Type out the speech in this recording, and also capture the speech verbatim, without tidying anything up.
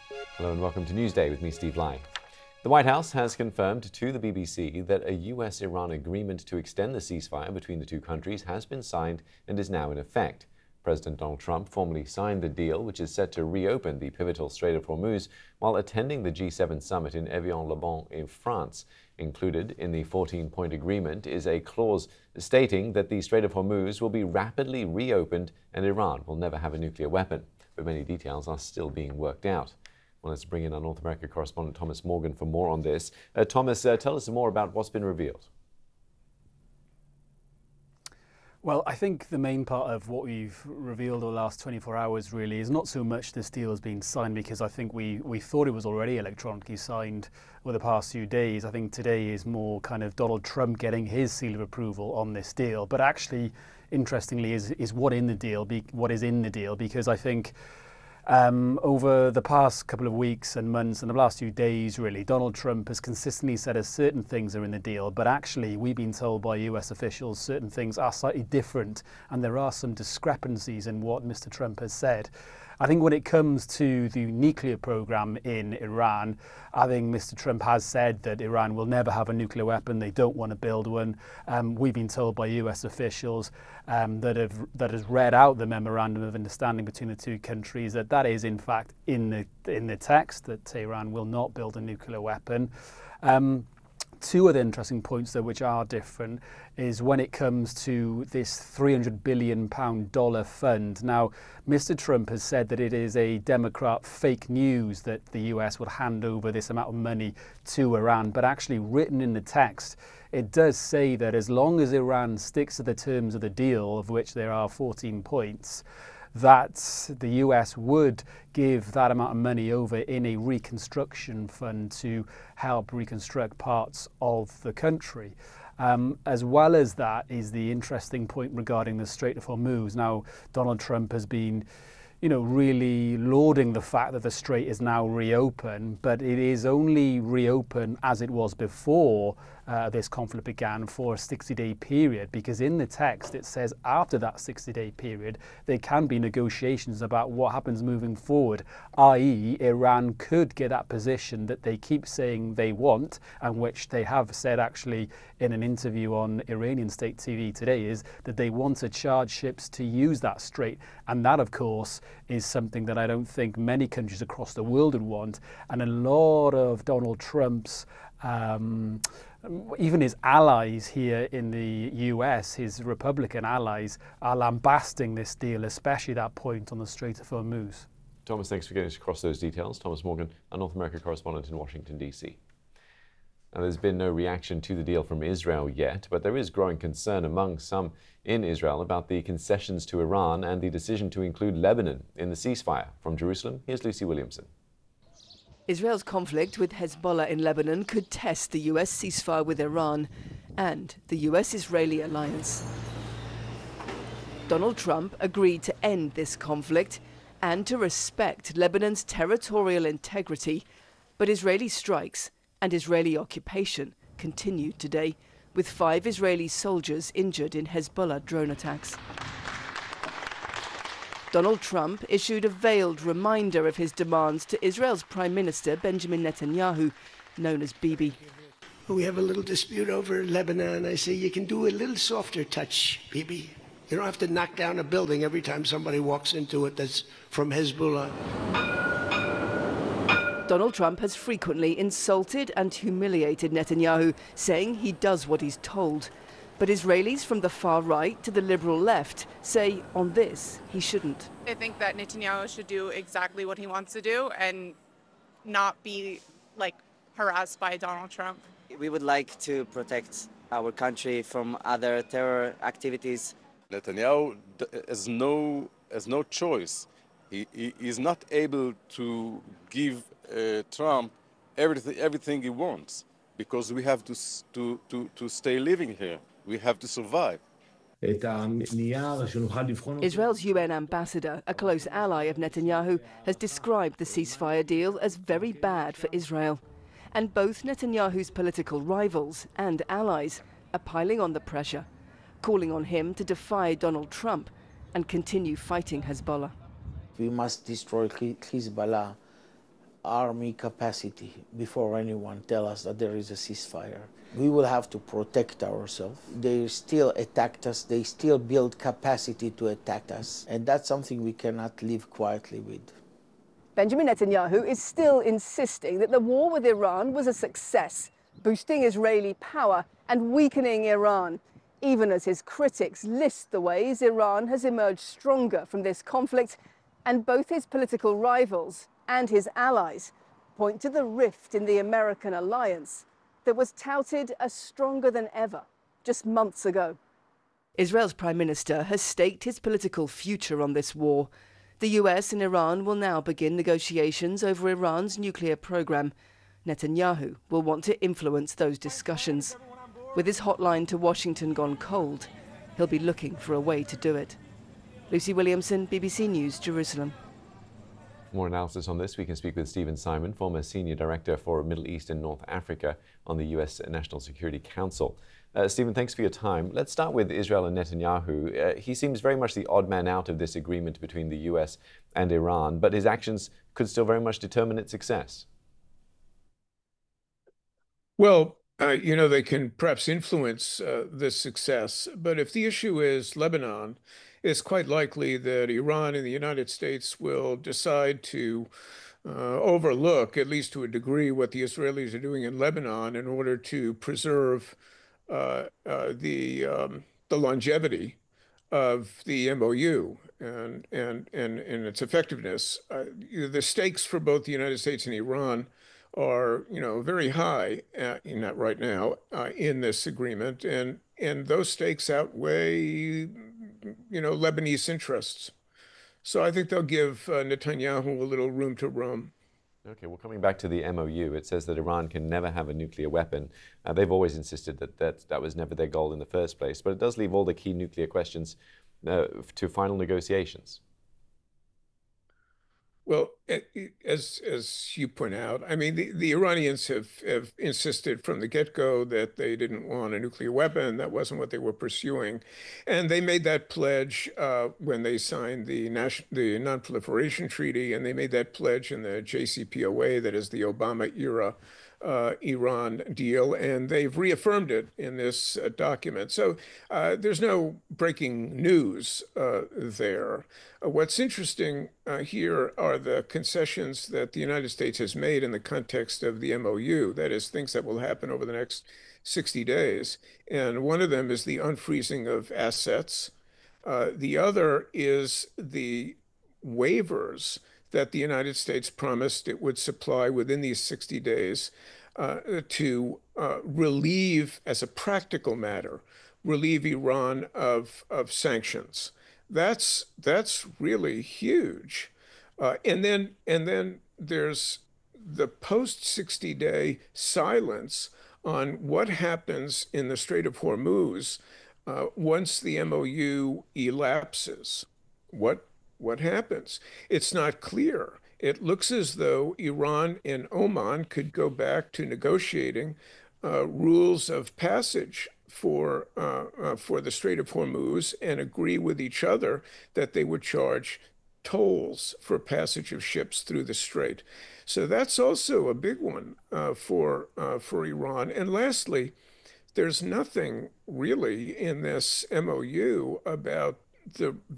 Hello and welcome to Newsday with me, Steve Lai. The White House has confirmed to the B B C that a U S Iran agreement to extend the ceasefire between the two countries has been signed and is now in effect. President Donald Trump formally signed the deal, which is set to reopen the pivotal Strait of Hormuz while attending the G seven summit in Evian-le-Bain in France. Included in the fourteen-point agreement is a clause stating that the Strait of Hormuz will be rapidly reopened and Iran will never have a nuclear weapon. But many details are still being worked out. Well, let's bring in our North America correspondent Thomas Morgan for more on this. Uh, Thomas, uh, tell us more about what's been revealed. Well, I think the main part of what we've revealed over the last twenty-four hours really is not so much this deal has been signed, because I think we, we thought it was already electronically signed over the past few days. I think today is more kind of Donald Trump getting his seal of approval on this deal. But actually, interestingly, is, is what in the deal, be, what is in the deal, because I think Um, over the past couple of weeks and months and the last few days, really, Donald Trump has consistently said that certain things are in the deal, but actually we've been told by U S officials certain things are slightly different, and there are some discrepancies in what Mister Trump has said. I think when it comes to the nuclear program in Iran, I think Mister Trump has said that Iran will never have a nuclear weapon. They don't want to build one. Um, we've been told by U S officials um, that have that has read out the memorandum of understanding between the two countries that that is in fact in the in the text, that Tehran will not build a nuclear weapon. Um, Two other interesting points, though, which are different, is when it comes to this three hundred billion pound dollar fund. Now, Mister Trump has said that it is a Democrat fake news that the U S would hand over this amount of money to Iran, but actually written in the text, it does say that as long as Iran sticks to the terms of the deal, of which there are fourteen points, that the U S would give that amount of money over in a reconstruction fund to help reconstruct parts of the country. Um, as well as that is the interesting point regarding the Strait of Hormuz. Now, Donald Trump has been, you know, really lauding the fact that the strait is now reopened, but it is only reopened as it was before uh, this conflict began, for a sixty-day period, because in the text it says after that sixty-day period there can be negotiations about what happens moving forward, that is Iran could get that position that they keep saying they want, and which they have said actually in an interview on Iranian state T V today, is that they want to charge ships to use that strait. And that, of course, is something that I don't think many countries across the world would want. And a lot of Donald Trump's um, even his allies here in the U S, his Republican allies, are lambasting this deal, especially that point on the Strait of Hormuz. Thomas, thanks for getting us across those details. Thomas Morgan, our North America correspondent in Washington, D C. Now, there's been no reaction to the deal from Israel yet, but there is growing concern among some in Israel about the concessions to Iran and the decision to include Lebanon in the ceasefire. From Jerusalem, here's Lucy Williamson. Israel's conflict with Hezbollah in Lebanon could test the U S ceasefire with Iran and the U S-Israeli alliance. Donald Trump agreed to end this conflict and to respect Lebanon's territorial integrity, but Israeli strikes and Israeli occupation continued today, with five Israeli soldiers injured in Hezbollah drone attacks. Donald Trump issued a veiled reminder of his demands to Israel's Prime Minister Benjamin Netanyahu, known as Bibi. We have a little dispute over Lebanon. I say, you can do a little softer touch, Bibi. You don't have to knock down a building every time somebody walks into it that's from Hezbollah. Donald Trump has frequently insulted and humiliated Netanyahu, saying he does what he's told. But Israelis from the far right to the liberal left say on this he shouldn't. I think that Netanyahu should do exactly what he wants to do and not be like harassed by Donald Trump. We would like to protect our country from other terror activities. Netanyahu has no, has no choice. He, he is not able to give uh, Trump everything, everything he wants, because we have to, to, to, to stay living here. We have to survive. Israel's U N ambassador, a close ally of Netanyahu, has described the ceasefire deal as very bad for Israel. And both Netanyahu's political rivals and allies are piling on the pressure, calling on him to defy Donald Trump and continue fighting Hezbollah. We must destroy Hezbollah army capacity before anyone tell us that there is a ceasefire. We will have to protect ourselves. They still attacked us. They still build capacity to attack us. And that's something we cannot live quietly with. Benjamin Netanyahu is still insisting that the war with Iran was a success, boosting Israeli power and weakening Iran, even as his critics list the ways Iran has emerged stronger from this conflict, and both his political rivals and his allies point to the rift in the American alliance that was touted as stronger than ever just months ago. Israel's Prime Minister has staked his political future on this war. The U S and Iran will now begin negotiations over Iran's nuclear program. Netanyahu will want to influence those discussions. With his hotline to Washington gone cold, he'll be looking for a way to do it. Lucy Williamson, B B C News, Jerusalem. For more analysis on this, we can speak with Stephen Simon, former Senior Director for Middle East and North Africa on the U S National Security Council. Uh, Stephen, thanks for your time. Let's start with Israel and Netanyahu. Uh, he seems very much the odd man out of this agreement between the U S and Iran, but his actions could still very much determine its success. Well, uh, you know, they can perhaps influence uh, this success, but if the issue is Lebanon, it's quite likely that Iran and the United States will decide to uh, overlook, at least to a degree, what the Israelis are doing in Lebanon in order to preserve uh, uh, the um, the longevity of the M O U and and and, and its effectiveness. Uh, the stakes for both the United States and Iran are, you know, very high uh, in that right now uh, in this agreement, and and those stakes outweigh, you know, Lebanese interests. So I think they'll give uh, Netanyahu a little room to roam. Okay, well, coming back to the M O U, it says that Iran can never have a nuclear weapon. Uh, they've always insisted that, that that was never their goal in the first place, but it does leave all the key nuclear questions uh, to final negotiations. Well, as as you point out, I mean, the, the Iranians have, have insisted from the get-go that they didn't want a nuclear weapon. That wasn't what they were pursuing. And they made that pledge uh, when they signed the, National, the Non-Proliferation Treaty, and they made that pledge in the J C P O A, that is the Obama-era uh, Iran deal, and they've reaffirmed it in this uh, document. So uh, there's no breaking news uh, there. Uh, what's interesting uh, here are the concessions that the United States has made in the context of the M O U, that is, things that will happen over the next sixty days. And one of them is the unfreezing of assets. Uh, the other is the waivers that the United States promised it would supply within these sixty days uh, to uh, relieve, as a practical matter, relieve Iran of, of sanctions. That's that's really huge. Uh, and then and then there's the post sixty day silence on what happens in the Strait of Hormuz uh, once the M O U elapses. What what happens? It's not clear. It looks as though Iran and Oman could go back to negotiating uh, rules of passage for uh, uh, for the Strait of Hormuz and agree with each other that they would charge tolls for passage of ships through the strait. So that's also a big one uh, for uh, for Iran. And lastly, there's nothing really in this M O U about the